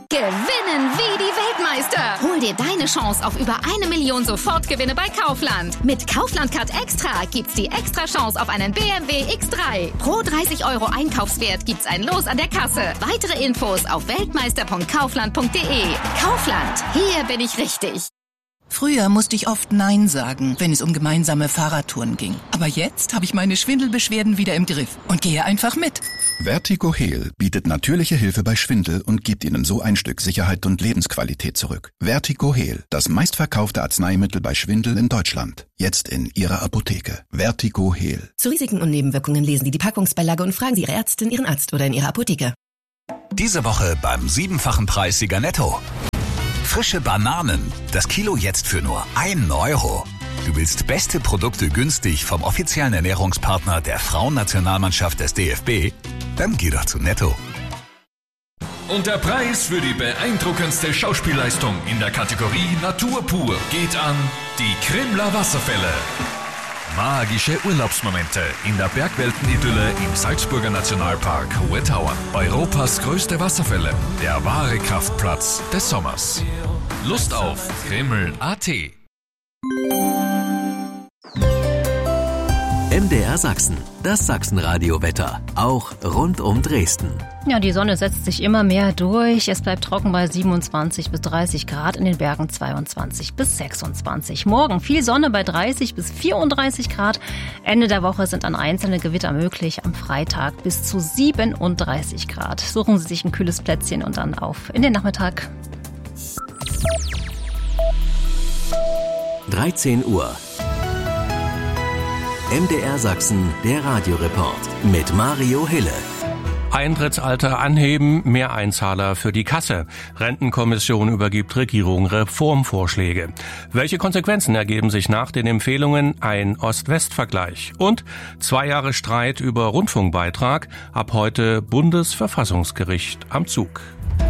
Gewinnen wie die Weltmeister. Hol dir deine Chance auf über 1 Million Sofortgewinne bei Kaufland. Mit Kaufland-Card Extra gibt's die extra Chance auf einen BMW X3. Pro 30 € Einkaufswert gibt's ein Los an der Kasse. Weitere Infos auf weltmeister.kaufland.de. Kaufland, hier bin ich richtig. Früher musste ich oft Nein sagen, wenn es um gemeinsame Fahrradtouren ging. Aber jetzt habe ich meine Schwindelbeschwerden wieder im Griff und gehe einfach mit. Vertigo Heal bietet natürliche Hilfe bei Schwindel und gibt Ihnen so ein Stück Sicherheit und Lebensqualität zurück. Vertigo Heal, das meistverkaufte Arzneimittel bei Schwindel in Deutschland. Jetzt in Ihrer Apotheke. Vertigo Heal. Zu Risiken und Nebenwirkungen lesen Sie die Packungsbeilage und fragen Sie Ihre Ärztin, Ihren Arzt oder in Ihrer Apotheke. Diese Woche beim 7-fachen Preissieger Netto. Frische Bananen, das Kilo jetzt für nur 1 €. Du willst beste Produkte günstig vom offiziellen Ernährungspartner der Frauennationalmannschaft des DFB? Dann geh doch zu Netto. Und der Preis für die beeindruckendste Schauspielleistung in der Kategorie Natur pur geht an die Krimler Wasserfälle. Magische Urlaubsmomente in der Bergweltenidylle im Salzburger Nationalpark Hohe Tauern. Europas größte Wasserfälle, der wahre Kraftplatz des Sommers. Lust auf Krimml.at. MDR Sachsen, das Sachsenradio-Wetter, auch rund um Dresden. Ja, die Sonne setzt sich immer mehr durch. Es bleibt trocken bei 27 bis 30 Grad, in den Bergen 22 bis 26. Morgen viel Sonne bei 30 bis 34 Grad. Ende der Woche sind dann einzelne Gewitter möglich. Am Freitag bis zu 37 Grad. Suchen Sie sich ein kühles Plätzchen und dann auf in den Nachmittag. 13 Uhr. MDR Sachsen, der Radioreport mit Mario Hille. Eintrittsalter anheben, mehr Einzahler für die Kasse. Rentenkommission übergibt Regierung Reformvorschläge. Welche Konsequenzen ergeben sich nach den Empfehlungen? Ein Ost-West-Vergleich. Und 2 Jahre Streit über Rundfunkbeitrag. Ab heute Bundesverfassungsgericht am Zug.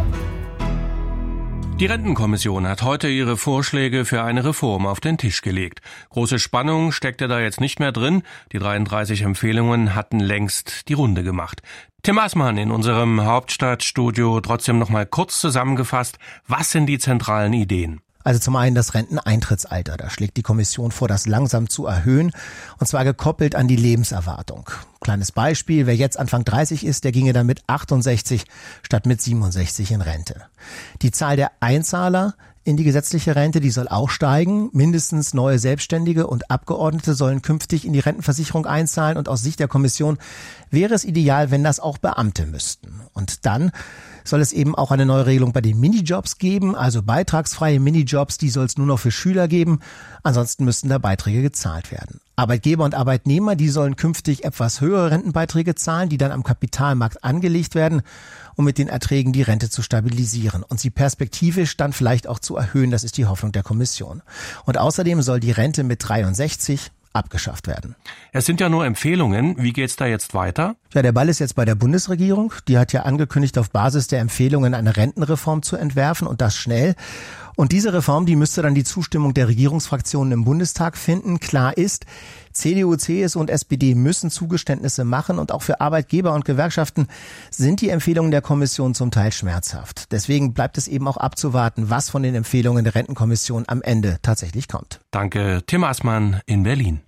Die Rentenkommission hat heute ihre Vorschläge für eine Reform auf den Tisch gelegt. Große Spannung steckte da jetzt nicht mehr drin. Die 33 Empfehlungen hatten längst die Runde gemacht. Tim Aßmann in unserem Hauptstadtstudio trotzdem noch mal kurz zusammengefasst. Was sind die zentralen Ideen? Also zum einen das Renteneintrittsalter. Da schlägt die Kommission vor, das langsam zu erhöhen, und zwar gekoppelt an die Lebenserwartung. Kleines Beispiel, wer jetzt Anfang 30 ist, der ginge dann mit 68 statt mit 67 in Rente. Die Zahl der Einzahler in die gesetzliche Rente, die soll auch steigen. Mindestens neue Selbstständige und Abgeordnete sollen künftig in die Rentenversicherung einzahlen, und aus Sicht der Kommission wäre es ideal, wenn das auch Beamte müssten. Und dann soll es eben auch eine neue Regelung bei den Minijobs geben, also beitragsfreie Minijobs, die soll es nur noch für Schüler geben. Ansonsten müssten da Beiträge gezahlt werden. Arbeitgeber und Arbeitnehmer, die sollen künftig etwas höhere Rentenbeiträge zahlen, die dann am Kapitalmarkt angelegt werden, um mit den Erträgen die Rente zu stabilisieren und sie perspektivisch dann vielleicht auch zu erhöhen. Das ist die Hoffnung der Kommission. Und außerdem soll die Rente mit 63 abgeschafft werden. Es sind ja nur Empfehlungen. Wie geht's da jetzt weiter? Ja, der Ball ist jetzt bei der Bundesregierung. Die hat ja angekündigt, auf Basis der Empfehlungen eine Rentenreform zu entwerfen, und das schnell. Und diese Reform, die müsste dann die Zustimmung der Regierungsfraktionen im Bundestag finden. Klar ist, CDU, CSU und SPD müssen Zugeständnisse machen, und auch für Arbeitgeber und Gewerkschaften sind die Empfehlungen der Kommission zum Teil schmerzhaft. Deswegen bleibt es eben auch abzuwarten, was von den Empfehlungen der Rentenkommission am Ende tatsächlich kommt. Danke, Tim Aßmann in Berlin.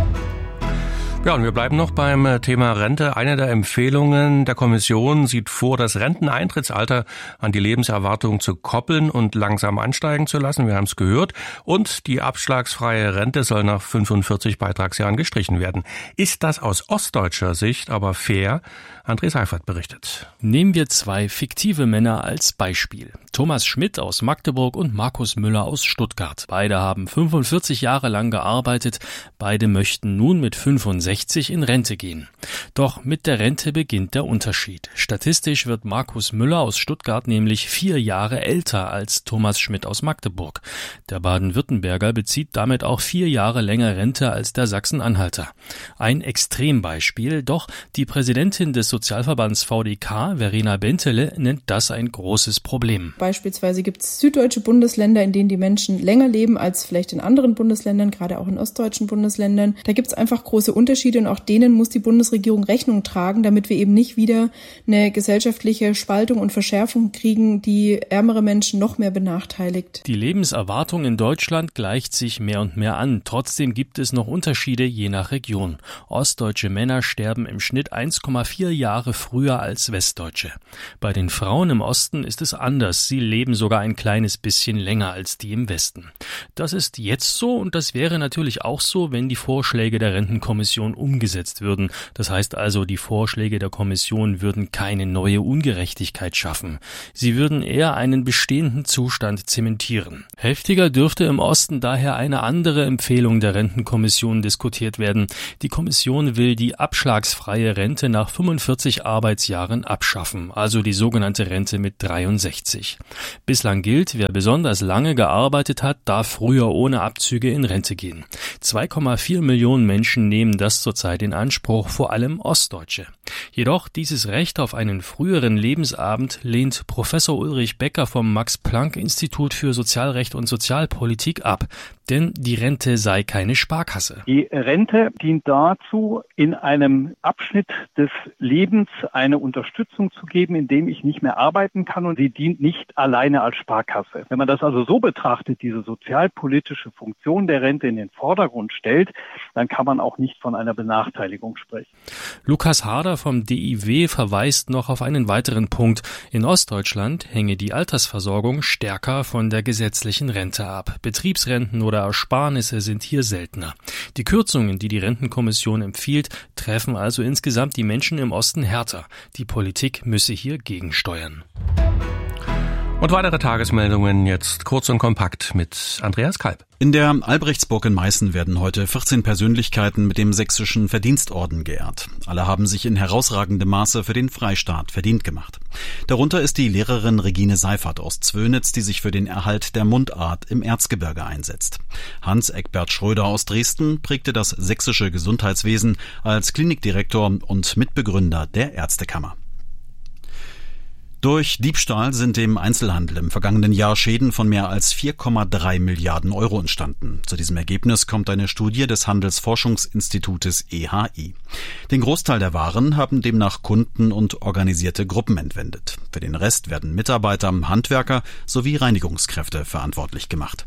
Ja, und wir bleiben noch beim Thema Rente. Eine der Empfehlungen der Kommission sieht vor, das Renteneintrittsalter an die Lebenserwartung zu koppeln und langsam ansteigen zu lassen. Wir haben es gehört. Und die abschlagsfreie Rente soll nach 45 Beitragsjahren gestrichen werden. Ist das aus ostdeutscher Sicht aber fair? André Seifert berichtet. Nehmen wir 2 fiktive Männer als Beispiel. Thomas Schmidt aus Magdeburg und Markus Müller aus Stuttgart. Beide haben 45 Jahre lang gearbeitet. Beide möchten nun mit 65 in Rente gehen. Doch mit der Rente beginnt der Unterschied. Statistisch wird Markus Müller aus Stuttgart nämlich 4 Jahre älter als Thomas Schmidt aus Magdeburg. Der Baden-Württemberger bezieht damit auch 4 Jahre länger Rente als der Sachsen-Anhalter. Ein Extrembeispiel, doch die Präsidentin des Sozialverbands VDK, Verena Bentele, nennt das ein großes Problem. Bei Beispielsweise gibt es süddeutsche Bundesländer, in denen die Menschen länger leben als vielleicht in anderen Bundesländern, gerade auch in ostdeutschen Bundesländern. Da gibt es einfach große Unterschiede und auch denen muss die Bundesregierung Rechnung tragen, damit wir eben nicht wieder eine gesellschaftliche Spaltung und Verschärfung kriegen, die ärmere Menschen noch mehr benachteiligt. Die Lebenserwartung in Deutschland gleicht sich mehr und mehr an. Trotzdem gibt es noch Unterschiede je nach Region. Ostdeutsche Männer sterben im Schnitt 1,4 Jahre früher als Westdeutsche. Bei den Frauen im Osten ist es anders. Sie leben sogar ein kleines bisschen länger als die im Westen. Das ist jetzt so und das wäre natürlich auch so, wenn die Vorschläge der Rentenkommission umgesetzt würden. Das heißt also, die Vorschläge der Kommission würden keine neue Ungerechtigkeit schaffen. Sie würden eher einen bestehenden Zustand zementieren. Heftiger dürfte im Osten daher eine andere Empfehlung der Rentenkommission diskutiert werden. Die Kommission will die abschlagsfreie Rente nach 45 Arbeitsjahren abschaffen, also die sogenannte Rente mit 63. Bislang gilt, wer besonders lange gearbeitet hat, darf früher ohne Abzüge in Rente gehen. 2,4 Millionen Menschen nehmen das zurzeit in Anspruch, vor allem Ostdeutsche. Jedoch dieses Recht auf einen früheren Lebensabend lehnt Professor Ulrich Becker vom Max-Planck-Institut für Sozialrecht und Sozialpolitik ab, denn die Rente sei keine Sparkasse. Die Rente dient dazu, in einem Abschnitt des Lebens eine Unterstützung zu geben, in dem ich nicht mehr arbeiten kann, und sie dient nicht alleine als Sparkasse. Wenn man das also so betrachtet, diese sozialpolitische Funktion der Rente in den Vordergrund stellt, dann kann man auch nicht von einer Benachteiligung sprechen. Lukas Harder vom DIW verweist noch auf einen weiteren Punkt. In Ostdeutschland hänge die Altersversorgung stärker von der gesetzlichen Rente ab. Betriebsrenten oder Ersparnisse sind hier seltener. Die Kürzungen, die die Rentenkommission empfiehlt, treffen also insgesamt die Menschen im Osten härter. Die Politik müsse hier gegensteuern. Und weitere Tagesmeldungen jetzt kurz und kompakt mit Andreas Kalb. In der Albrechtsburg in Meißen werden heute 14 Persönlichkeiten mit dem Sächsischen Verdienstorden geehrt. Alle haben sich in herausragendem Maße für den Freistaat verdient gemacht. Darunter ist die Lehrerin Regine Seifert aus Zwönitz, die sich für den Erhalt der Mundart im Erzgebirge einsetzt. Hans Eckbert Schröder aus Dresden prägte das sächsische Gesundheitswesen als Klinikdirektor und Mitbegründer der Ärztekammer. Durch Diebstahl sind dem Einzelhandel im vergangenen Jahr Schäden von mehr als 4,3 Milliarden Euro entstanden. Zu diesem Ergebnis kommt eine Studie des Handelsforschungsinstitutes EHI. Den Großteil der Waren haben demnach Kunden und organisierte Gruppen entwendet. Für den Rest werden Mitarbeiter, Handwerker sowie Reinigungskräfte verantwortlich gemacht.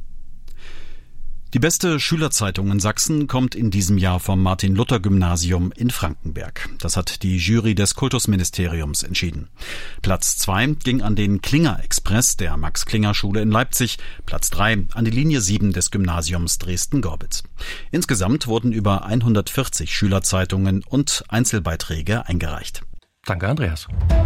Die beste Schülerzeitung in Sachsen kommt in diesem Jahr vom Martin-Luther-Gymnasium in Frankenberg. Das hat die Jury des Kultusministeriums entschieden. Platz 2 ging an den Klinger-Express der Max-Klinger-Schule in Leipzig, Platz 3 an die Linie 7 des Gymnasiums Dresden-Gorbitz. Insgesamt wurden über 140 Schülerzeitungen und Einzelbeiträge eingereicht. Danke, Andreas.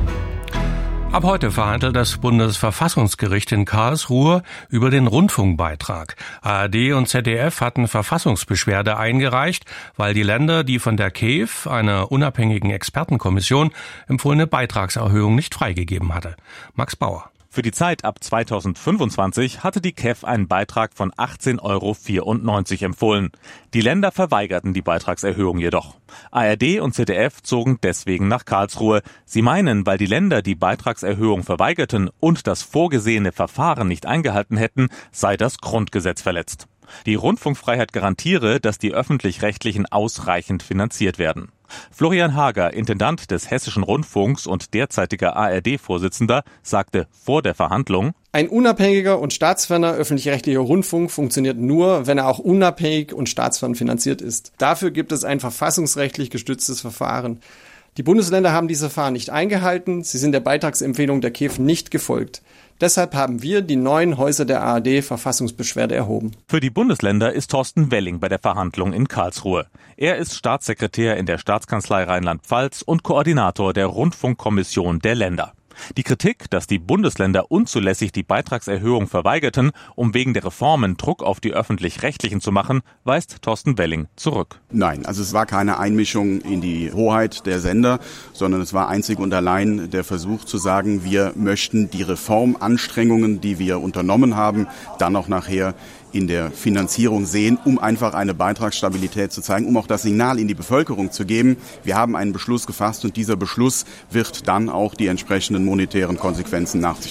Ab heute verhandelt das Bundesverfassungsgericht in Karlsruhe über den Rundfunkbeitrag. ARD und ZDF hatten Verfassungsbeschwerde eingereicht, weil die Länder die von der KEF, einer unabhängigen Expertenkommission, empfohlene Beitragserhöhung nicht freigegeben hatte. Max Bauer. Für die Zeit ab 2025 hatte die KEF einen Beitrag von 18,94 € empfohlen. Die Länder verweigerten die Beitragserhöhung jedoch. ARD und ZDF zogen deswegen nach Karlsruhe. Sie meinen, weil die Länder die Beitragserhöhung verweigerten und das vorgesehene Verfahren nicht eingehalten hätten, sei das Grundgesetz verletzt. Die Rundfunkfreiheit garantiere, dass die Öffentlich-Rechtlichen ausreichend finanziert werden. Florian Hager, Intendant des Hessischen Rundfunks und derzeitiger ARD-Vorsitzender, sagte vor der Verhandlung: Ein unabhängiger und staatsferner öffentlich-rechtlicher Rundfunk funktioniert nur, wenn er auch unabhängig und staatsfern finanziert ist. Dafür gibt es ein verfassungsrechtlich gestütztes Verfahren. Die Bundesländer haben dieses Verfahren nicht eingehalten, sie sind der Beitragsempfehlung der KEF nicht gefolgt. Deshalb haben wir die 9 Häuser der ARD Verfassungsbeschwerde erhoben. Für die Bundesländer ist Thorsten Welling bei der Verhandlung in Karlsruhe. Er ist Staatssekretär in der Staatskanzlei Rheinland-Pfalz und Koordinator der Rundfunkkommission der Länder. Die Kritik, dass die Bundesländer unzulässig die Beitragserhöhung verweigerten, um wegen der Reformen Druck auf die Öffentlich-Rechtlichen zu machen, weist Thorsten Welling zurück. Nein, also es war keine Einmischung in die Hoheit der Sender, sondern es war einzig und allein der Versuch zu sagen, wir möchten die Reformanstrengungen, die wir unternommen haben, dann auch nachher in der Finanzierung sehen, um einfach eine Beitragsstabilität zu zeigen, um auch das Signal in die Bevölkerung zu geben. Wir haben einen Beschluss gefasst und dieser Beschluss wird dann auch die entsprechenden monetären Konsequenzen nach sich ziehen.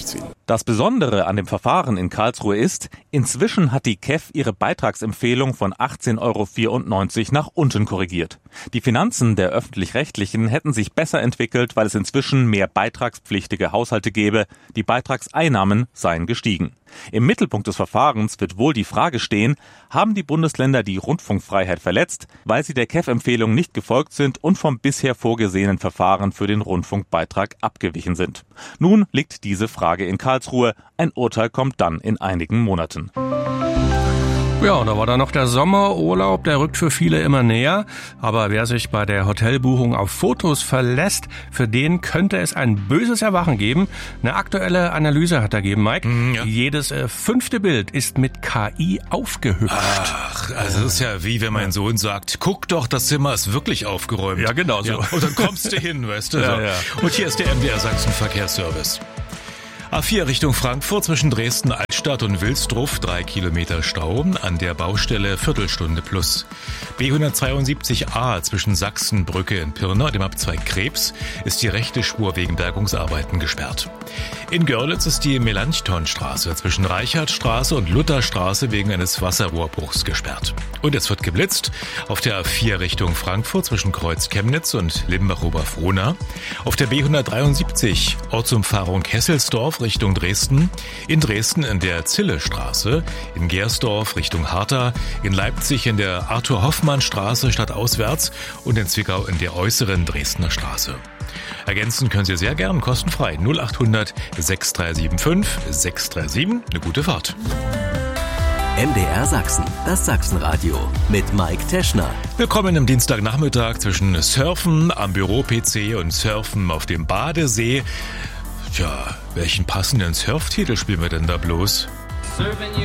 Das Besondere an dem Verfahren in Karlsruhe ist, inzwischen hat die KEF ihre Beitragsempfehlung von 18,94 € nach unten korrigiert. Die Finanzen der Öffentlich-Rechtlichen hätten sich besser entwickelt, weil es inzwischen mehr beitragspflichtige Haushalte gäbe. Die Beitragseinnahmen seien gestiegen. Im Mittelpunkt des Verfahrens wird wohl die Frage stehen, haben die Bundesländer die Rundfunkfreiheit verletzt, weil sie der KEF-Empfehlung nicht gefolgt sind und vom bisher vorgesehenen Verfahren für den Rundfunkbeitrag abgewichen sind. Nun liegt diese Frage in Karlsruhe. Ein Urteil kommt dann in einigen Monaten. Ja, und da war dann noch der Sommerurlaub, der rückt für viele immer näher. Aber wer sich bei der Hotelbuchung auf Fotos verlässt, für den könnte es ein böses Erwachen geben. Eine aktuelle Analyse hat ergeben, Mike. Ja. Jedes 5. Bild ist mit KI aufgehübscht. Ach, also das ist ja wie wenn mein Sohn sagt, guck doch, das Zimmer ist wirklich aufgeräumt. Ja, genau so. Ja, und dann kommst du hin, weißt du. Ja, ja. Und hier ist der MDR Sachsen Verkehrsservice. A4 Richtung Frankfurt zwischen Dresden, Altstadt und Wilsdruff, 3 Kilometer Stau, an der Baustelle Viertelstunde plus. B172a zwischen Sachsenbrücke in Pirna und dem Abzweig Krebs ist die rechte Spur wegen Bergungsarbeiten gesperrt. In Görlitz ist die Melanchthonstraße zwischen Reichardtstraße und Lutherstraße wegen eines Wasserrohrbruchs gesperrt. Und es wird geblitzt auf der A4 Richtung Frankfurt zwischen Kreuz Chemnitz und Limbach-Oberfrohna, auf der B173 Ortsumfahrung Kesselsdorf Richtung Dresden, in Dresden in der Zillestraße, in Gersdorf Richtung Harta, in Leipzig in der Arthur-Hoffmann-Straße stadtauswärts und in Zwickau in der äußeren Dresdner Straße. Ergänzen können Sie sehr gern kostenfrei 0800 6375 637. Eine gute Fahrt. MDR Sachsen, das Sachsenradio mit Mike Teschner. Willkommen am Dienstagnachmittag zwischen Surfen am Büro-PC und Surfen auf dem Badesee. Tja, welchen passenden Surftitel spielen wir denn da bloß?